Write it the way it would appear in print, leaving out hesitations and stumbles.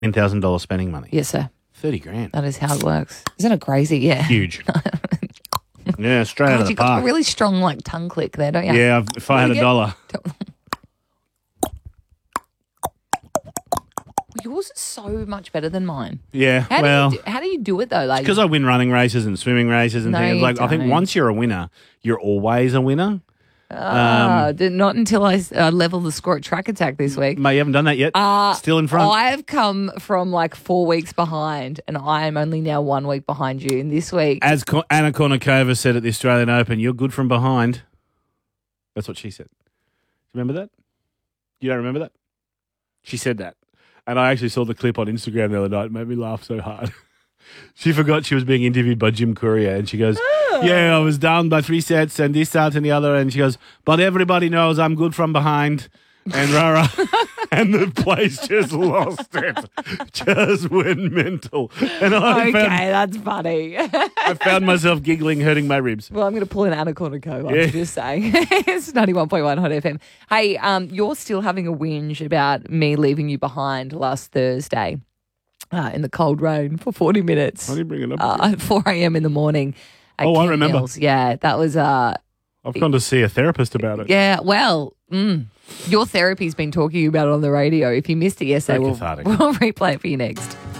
$10,000 spending money. Yes, sir. 30 grand. That is how it works. Isn't it crazy? Yeah. Huge. Yeah, straight out of the You've got park. a really strong tongue click there, don't you? Yeah, if I had $1. Yours is so much better than mine. Yeah, How do you do it though? Like, because I win running races and swimming races and No, things. you Like I think don't. once you're a winner, you're always a winner. not until I level the score at Track Attack this week. Mate, you haven't done that yet. Still in front. I've come from like 4 weeks behind, and I am only now 1 week behind you. And this week, As Anna Kournikova said at the Australian Open, you're good from behind. That's what she said. Do you remember that? You don't remember that? She said that. And I actually saw the clip on Instagram the other night. It made me laugh so hard. She forgot she was being interviewed by Jim Courier, and she goes, yeah, I was down by 3 sets and this, that, and the other. And she goes, but everybody knows I'm good from behind. And rah. And the place just lost it. Just went mental. And that's funny. I found myself giggling, hurting my ribs. Well, I'm going to pull in Anna Kournikova. Yeah. I'm just saying. It's 91.1 Hot FM. Hey, you're still having a whinge about me leaving you behind last Thursday in the cold rain for 40 minutes. Why do you bring it up? At 4 a.m. in the morning. At Oh, I Kent remember. Mills. Yeah, that was... I've gone to see a therapist about it. Yeah, well, your therapy's been talking about it on the radio. If you missed it yesterday, Very we'll cathartic. replay it for you next.